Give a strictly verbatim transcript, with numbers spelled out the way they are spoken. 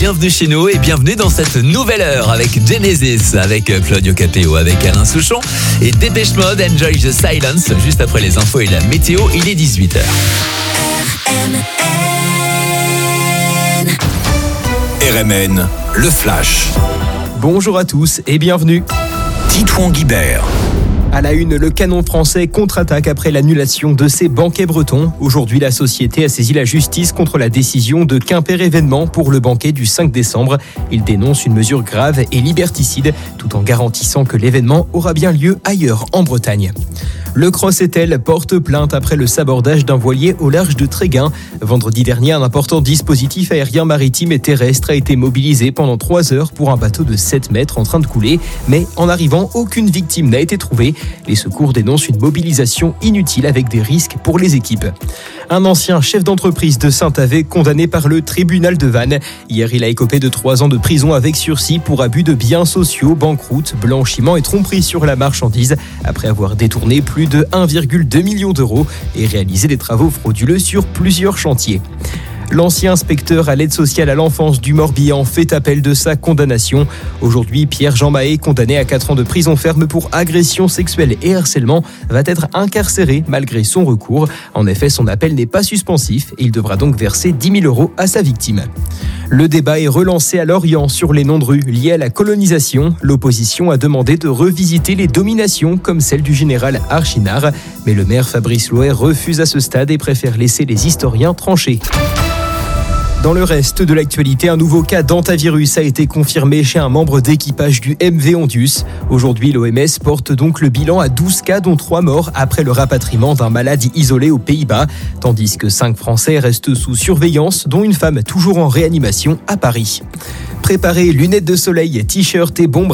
bienvenue chez nous et bienvenue dans cette nouvelle heure avec Genesis, avec Claudio Capéo, avec Alain Souchon et Dépêche Mode, Enjoy the Silence. Juste après les infos et la météo, il est dix-huit heures. R M N, le Flash. Bonjour à tous et bienvenue. Titouan Guibert. À la une, le canon français contre-attaque après l'annulation de ses banquets bretons. Aujourd'hui, la société a saisi la justice contre la décision de Quimper Événements pour le banquet du cinq décembre. Il dénonce une mesure grave et liberticide, tout en garantissant que l'événement aura bien lieu ailleurs en Bretagne. Le Cross-Etel porte plainte après le sabordage d'un voilier au large de Tréguin. Vendredi dernier, un important dispositif aérien maritime et terrestre a été mobilisé pendant trois heures pour un bateau de sept mètres en train de couler. Mais en arrivant, aucune victime n'a été trouvée. Les secours dénoncent une mobilisation inutile avec des risques pour les équipes. Un ancien chef d'entreprise de Saint-Avé condamné par le tribunal de Vannes. Hier, il a écopé de trois ans de prison avec sursis pour abus de biens sociaux, banqueroute, blanchiment et tromperie sur la marchandise après avoir détourné plus de un virgule deux million d'euros et réalisé des travaux frauduleux sur plusieurs chantiers. L'ancien inspecteur à l'aide sociale à l'enfance du Morbihan fait appel de sa condamnation. Aujourd'hui, Pierre-Jean Mahé, condamné à quatre ans de prison ferme pour agression sexuelle et harcèlement, va être incarcéré malgré son recours. En effet, son appel n'est pas suspensif et il devra donc verser dix mille euros à sa victime. Le débat est relancé à Lorient sur les noms de rues liés à la colonisation. L'opposition a demandé de revisiter les dominations comme celle du général Archinard. Mais le maire Fabrice Louet refuse à ce stade et préfère laisser les historiens trancher. Dans le reste de l'actualité, un nouveau cas d'hantavirus a été confirmé chez un membre d'équipage du M V Ondius. Aujourd'hui, l'O M S porte donc le bilan à douze cas, dont trois morts après le rapatriement d'un malade isolé aux Pays-Bas, tandis que cinq Français restent sous surveillance, dont une femme toujours en réanimation à Paris. Préparez lunettes de soleil, t-shirt et bombes